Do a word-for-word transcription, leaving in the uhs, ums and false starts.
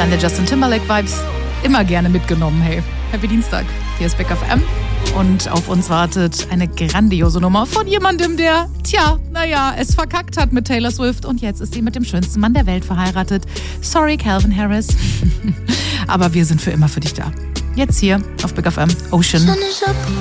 Kleine Justin Timberlake-Vibes. Immer gerne mitgenommen, hey. Happy Dienstag. Hier ist Big F M. Und auf uns wartet eine grandiose Nummer von jemandem, der, tja, naja, es verkackt hat mit Taylor Swift. Und jetzt ist sie mit dem schönsten Mann der Welt verheiratet. Sorry, Calvin Harris. Aber wir sind für immer für dich da. Jetzt hier auf Big F M. Ocean.